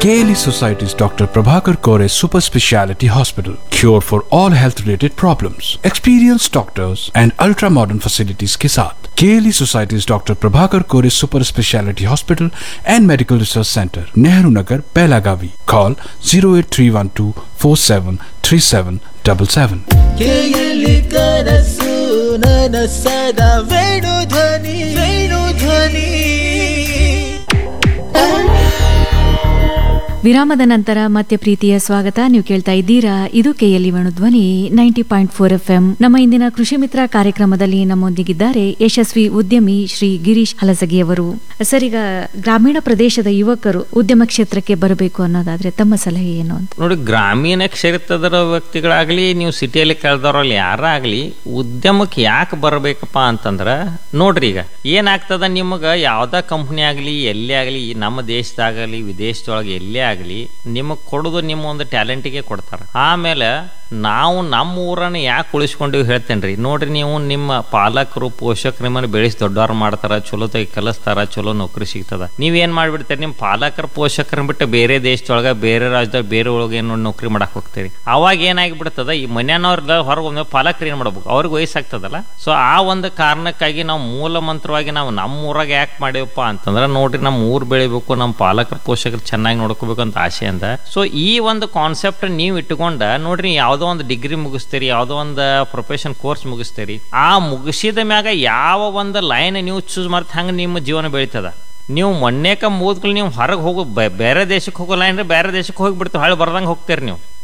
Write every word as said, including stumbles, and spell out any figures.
K L E Society's Doctor Prabhakar Kore Super Speciality Hospital. Cure for all health related problems. Experienced doctors and ultra modern facilities के साथ K L E Society's Doctor Prabhakar Kore Super Speciality Hospital and Medical Research Center, Nehru Nagar, Belagavi. Call zero eight three one two four seven three seven seven seven. K L E ಕನಸು ನನಸದ ವೇಣು ಧ್ವನಿ ವೇಣು ಧ್ವನಿ. ವಿರಾಮದ ನಂತರ ಮತ್ತೆ ಪ್ರೀತಿಯ ಸ್ವಾಗತ. ನೀವು ಕೇಳ್ತಾ ಇದ್ದೀರಾ, ಇದು KLE Venudhwani ninety point four F M. ನಮ್ಮ ಇಂದಿನ ಕೃಷಿ ಮಿತ್ರ ಕಾರ್ಯಕ್ರಮದಲ್ಲಿ ನಮ್ಮೊಂದಿಗಿದ್ದಾರೆ ಯಶಸ್ವಿ ಉದ್ಯಮಿ ಶ್ರೀ ಗಿರೀಶ್ ಹಲಸಗಿಯವರು. ಸರ್, ಈಗ ಗ್ರಾಮೀಣ ಪ್ರದೇಶದ ಯುವಕರು ಉದ್ಯಮ ಕ್ಷೇತ್ರಕ್ಕೆ ಬರಬೇಕು ಅನ್ನೋದಾದ್ರೆ ತಮ್ಮ ಸಲಹೆ ಏನು ಅಂತ? ನೋಡಿ, ಗ್ರಾಮೀಣ ಕ್ಷೇತ್ರದ ವ್ಯಕ್ತಿಗಳಾಗ್ಲಿ, ನೀವು ಸಿಟಿಯಲ್ಲಿ ಕಳೆದವ್ರಲ್ಲಿ ಯಾರಾಗ್ಲಿ ಉದ್ಯಮಕ್ಕೆ ಯಾಕೆ ಬರಬೇಕಪ್ಪ ಅಂತಂದ್ರ, ನೋಡ್ರಿ ಈಗ ಏನಾಗ್ತದ, ನಿಮಗ ಯಾವ್ದ ಕಂಪ್ನಿ ಆಗ್ಲಿ ಎಲ್ಲೇ ಆಗ್ಲಿ, ನಮ್ಮ ದೇಶದಾಗಲಿ ವಿದೇಶದೊಳಗೆ ಎಲ್ಲೇ ಆಗ್ಲಿ ನಿಮಗ್ ಕೊಡುದು ನಿಮ್ಮ ಒಂದು ಟ್ಯಾಲೆಂಟಿಗೆ ಕೊಡ್ತಾರ. ಆಮೇಲೆ ನಾವು ನಮ್ಮ ಊರನ್ನ ಯಾಕೆ ಉಳಿಸ್ಕೊಂಡಿವಿ ಹೇಳ್ತೇನ್ರಿ. ನೋಡ್ರಿ, ನೀವು ನಿಮ್ಮ ಪಾಲಕರು ಪೋಷಕರು ನಿಮ್ಮನ್ನು ಬೆಳೆಸಿ ದೊಡ್ಡವ್ರು ಮಾಡ್ತಾರ, ಚಲೋ ತೆಗಿ ಕಲಿಸ್ತಾರ, ಚಲೋ ನೌಕರಿ ಸಿಗ್ತದ. ನೀವೇನ್ ಮಾಡ್ಬಿಡ್ತೀರಿ, ನಿಮ್ಮ ಪಾಲಕರ ಪೋಷಕರನ್ನ ಬಿಟ್ಟು ಬೇರೆ ದೇಶದೊಳಗ ಬೇರೆ ರಾಜ್ಯದಾಗ ಬೇರೆ ಒಳಗೆ ಏನು ನೌಕರಿ ಮಾಡಕ್ ಹೋಗ್ತೀರಿ. ಅವಾಗ ಏನಾಗಿಬಿಡ್ತದ, ಈ ಮನೆಯವ್ರ ಹೊರಗೆ ಪಾಲಕರು ಏನ್ ಮಾಡ್ಬೇಕು, ಅವ್ರಿಗೆ ವಯಸ್ಸಾಗ್ತದಲ್ಲ. ಸೊ ಆ ಒಂದು ಕಾರಣಕ್ಕಾಗಿ ನಾವು ಮೂಲ ಮಂತ್ರವಾಗಿ ನಾವು ನಮ್ಮ ಊರಾಗ ಯಾಕೆ ಮಾಡಿವಪ್ಪ ಅಂತಂದ್ರ, ನೋಡ್ರಿ ನಮ್ಮ ಊರ್ ಬೆಳಿಬೇಕು, ನಮ್ಮ ಪಾಲಕರ ಪೋಷಕರು ಚೆನ್ನಾಗಿ ನೋಡ್ಕೋಬೇಕು ಅಂತ ಆಸೆ ಅಂತ. ಸೊ ಈ ಒಂದು ಕಾನ್ಸೆಪ್ಟ್ ನೀವು ಇಟ್ಟುಕೊಂಡ ನೋಡ್ರಿ, ಯಾವ್ದೋ ಒಂದು ಡಿಗ್ರಿ ಮುಗಿಸ್ತೀರಿ, ಯಾವ್ದೋ ಒಂದು ಪ್ರೊಫೆಷನ್ ಕೋರ್ಸ್ ಮುಗಿಸ್ತೀರಿ, ಆ ಮುಗಿಸಿದ ಮ್ಯಾಗ ಯಾವ ಒಂದು ಲೈನ್ ನೀವು ಚೂಸ್ ಮಾಡ್ತಾ ಹಂಗ ನಿಮ್ಮ ಜೀವನ ಬೆಳೀತದ. ನೀವು ಮೊನ್ನೆಕ ಮುಗಿದ್ಗಳು ನೀವು ಹೊರಗೆ ಹೋಗೋ ಬೇರೆ ದೇಶಕ್ಕೆ ಹೋಗೋ ಲೈನ್ ಬೇರೆ ದೇಶಕ್ಕೆ ಹೋಗಿ ಬಿಡ್ತೀವಿ, ಹೊಳೆ ಬರ್ದಂಗೆ ಹೋಗ್ತೀರಿ ನೀವು.